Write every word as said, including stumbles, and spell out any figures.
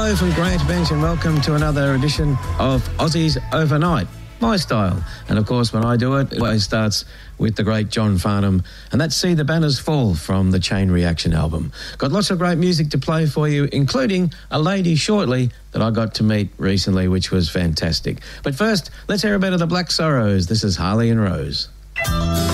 Hello from Grant Bench and welcome to another edition of Aussies Overnight, my style. And of course, when I do it, it always starts with the great John Farnham, and that's See the Banners Fall from the Chain Reaction album. Got lots of great music to play for you, including a lady shortly that I got to meet recently, which was fantastic. But first, let's hear a bit of the Black Sorrows. This is Harley and Rose.